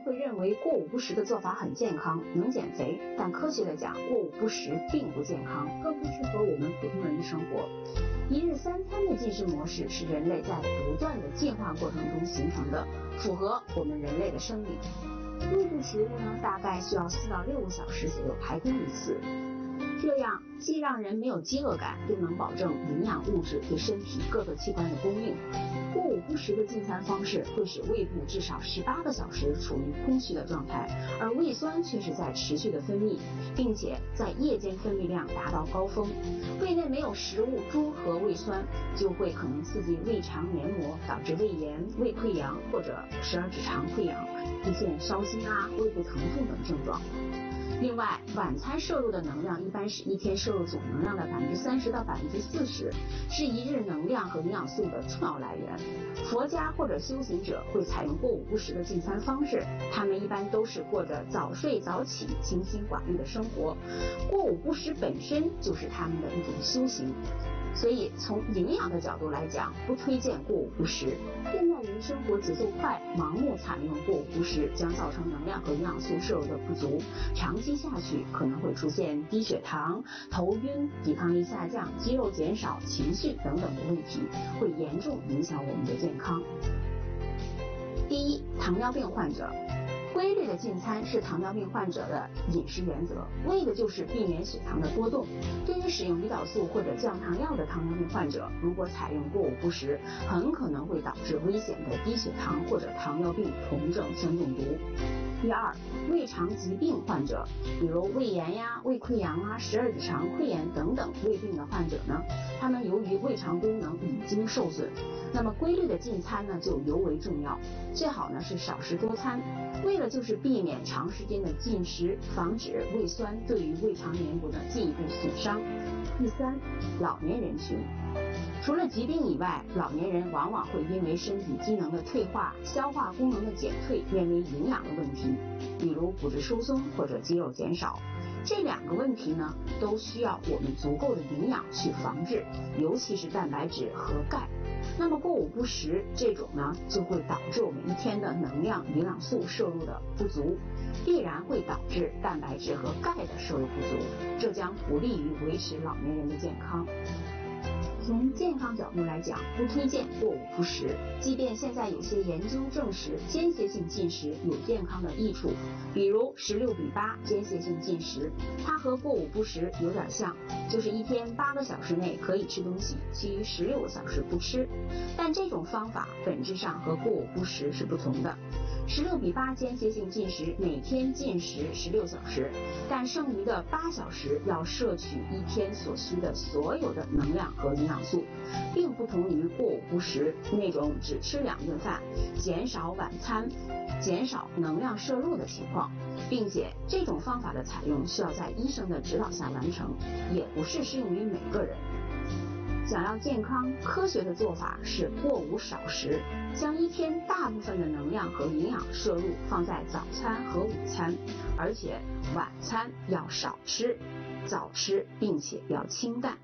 会认为过午不食的做法很健康，能减肥，但科学的讲，过午不食并不健康，更不适合我们普通人的生活。一日三餐的进食模式是人类在不断的进化过程中形成的，符合我们人类的生理。入肚食物呢，大概需要4到6个小时左右排空一次，这样既让人没有饥饿感，又能保证营养物质对身体各个器官的供应。过午不食的进餐方式会使胃部至少18个小时处于空虚的状态，而胃酸却是在持续的分泌，并且在夜间分泌量达到高峰。胃内没有食物中和胃酸，就会可能刺激胃肠黏膜，导致胃炎、胃溃疡或者十二指肠溃疡，出现烧心胃部疼痛等症状。另外，晚餐摄入的能量一般是一天摄入总能量的30%到40%，是一日能量和营养素的重要来源。佛家或者修行者会采用过午不食的进餐方式，他们一般都是过着早睡早起、清心寡欲的生活。过午不食本身就是他们的一种修行。所以从营养的角度来讲，不推荐过午不食。现代人生活节奏快，盲目采用过午不食将造成能量和营养素摄入的不足，长期下去可能会出现低血糖、头晕、抵抗力下降、肌肉减少、情绪等等的问题，会严重影响我们的健康。第一，糖尿病患者。规律的进餐是糖尿病患者的饮食原则，为的就是避免血糖的波动。对于使用胰岛素或者降糖药的糖尿病患者，如果采用过午不食，很可能会导致危险的低血糖或者糖尿病酮症酸中毒。第二，胃肠疾病患者，比如胃炎胃溃疡十二指肠溃炎等等胃病的患者呢，他们由于胃肠功能已经受损，那么规律的进餐呢就尤为重要，最好呢是少食多餐，为了就是避免长时间的进食，防止胃酸对于胃肠黏膜的进一步损伤。第三，老年人群。除了疾病以外，老年人往往会因为身体机能的退化、消化功能的减退，面临营养的问题，比如骨质疏松或者肌肉减少。这2个问题呢，都需要我们足够的营养去防治，尤其是蛋白质和钙。那么过午不食这种呢，就会导致我们一天的能量、营养素摄入的不足，必然会导致蛋白质和钙的摄入不足，这将不利于维持老年人的健康。从健康角度来讲，不推荐过午不食，即便现在有些研究证实间歇性进食有健康的益处，比如16:8间歇性进食，它和过午不食有点像，就是一天8个小时内可以吃东西，其余16个小时不吃，但这种方法本质上和过午不食是不同的。16:8间歇性进食，每天进食16小时，但剩余的8小时要摄取一天所需的所有的能量和营养素，并不同于过午不食那种只吃2顿饭，减少晚餐，减少能量摄入的情况，并且这种方法的采用需要在医生的指导下完成，也不是适用于每个人。想要健康科学的做法是过午少食，将一天大部分的能量和营养摄入放在早餐和午餐，而且晚餐要少吃，早吃并且要清淡。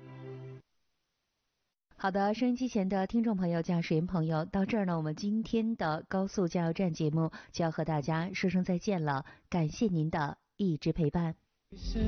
好的，收音机前的听众朋友、驾驶员朋友，到这儿呢，我们今天的高速加油站节目就要和大家说声再见了，感谢您的一直陪伴。